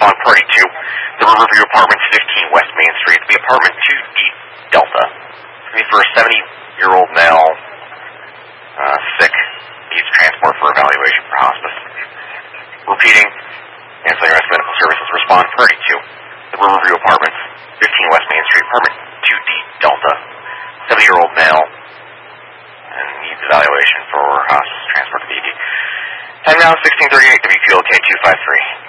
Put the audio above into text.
respond party to the Riverview Apartments, 15 West Main Street, the apartment 2D Delta. For a 70-year-old male, sick, needs transport for evaluation for hospice. Repeating, Ancillary Rescue Medical Services respond party to the Riverview Apartments, 15 West Main Street, apartment 2D Delta. 70-year-old male, and needs evaluation for hospice transport to the ED. Time now, 1638, WQLK 253.